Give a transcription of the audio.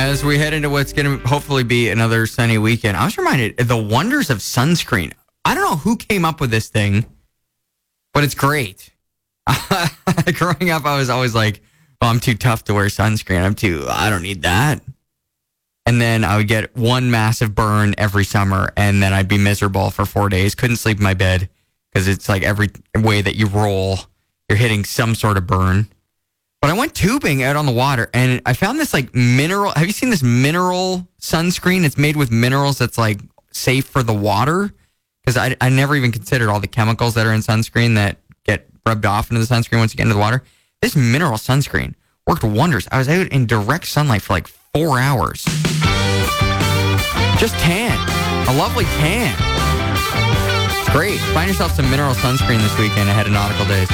As we head into what's going to hopefully be another sunny weekend, I was reminded of the wonders of sunscreen. I don't know who came up with this thing, but it's great. Growing up, I was always like, oh, I'm too tough to wear sunscreen. I don't need that. And then I would get one massive burn every summer, and then I'd be miserable for 4 days. Couldn't sleep in my bed because it's like every way that you roll, you're hitting some sort of burn. But I went tubing out on the water, and I found this like mineral. Have you seen this mineral sunscreen? It's made with minerals that's like safe for the water. Because I never even considered all the chemicals that are in sunscreen that get rubbed off into the sunscreen once you get into the water. This mineral sunscreen worked wonders. I was out in direct sunlight for like 4 hours. Just tan. A lovely tan. It's great. Find yourself some mineral sunscreen this weekend ahead of nautical days.